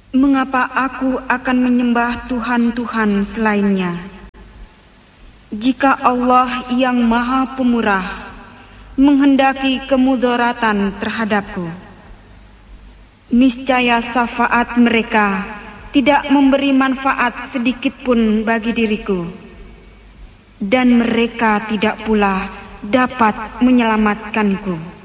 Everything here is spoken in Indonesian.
Mengapa aku akan menyembah Tuhan-Tuhan selainnya? Jika Allah yang Maha Pemurah menghendaki kemudaratan terhadapku, niscaya syafaat mereka tidak memberi manfaat sedikit pun bagi diriku, dan mereka tidak pula dapat menyelamatkanku.